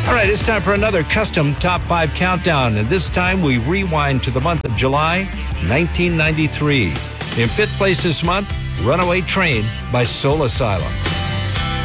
All right, it's time for another custom Top 5 countdown, and this time we rewind to the month of July, 1993. In fifth place this month, Runaway Train by Soul Asylum.